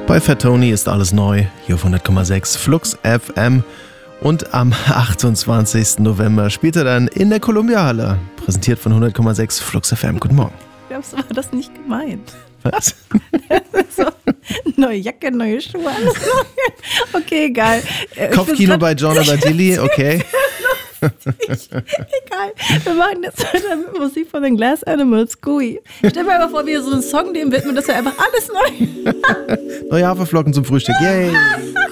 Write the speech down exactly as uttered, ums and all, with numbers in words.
Bei Fat Tony ist alles neu, hier auf hundert Komma sechs Flux F M. Und am achtundzwanzigsten November spielt er dann in der Columbia-Halle. Präsentiert von hundert Komma sechs Flux F M. Guten Morgen. Glaubst du, war das nicht gemeint? Was? So, neue Jacke, neue Schuhe, alles neu. Okay, egal. Kopfkino bei John Abadili, okay. Egal, wir machen jetzt weiter mit Musik von den Glass Animals, Gooey. Stell mir mal vor, wie so einen Song dem widmen, das wäre einfach alles neu. Neue Haferflocken zum Frühstück, yay.